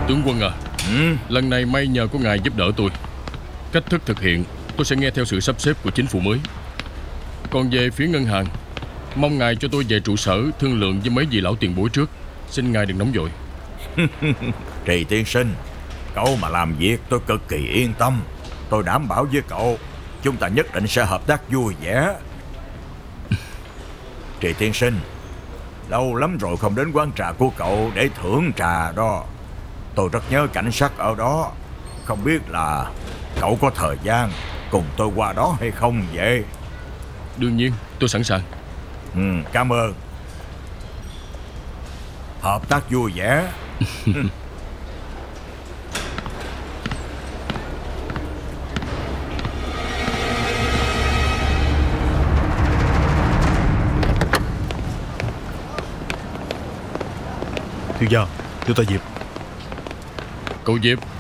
Tướng quân à, lần này may nhờ có ngài giúp đỡ tôi. Cách thức thực hiện tôi sẽ nghe theo sự sắp xếp của chính phủ mới. Còn về phía ngân hàng, mong ngài cho tôi về trụ sở thương lượng với mấy vị lão tiền bối trước. Xin ngài đừng nóng vội. Trì tiên sinh, cậu mà làm việc tôi cực kỳ yên tâm. Tôi đảm bảo với cậu, chúng ta nhất định sẽ hợp tác vui vẻ. Trì tiên sinh, lâu lắm rồi không đến quán trà của cậu để thưởng trà đó. Tôi rất nhớ cảnh sắc ở đó. Không biết là cậu có thời gian cùng tôi qua đó hay không vậy? Đương nhiên, tôi sẵn sàng. Cảm ơn. Hợp tác vui vẻ. Thiếu gia, thiếu tá Diệp. Cậu Diệp,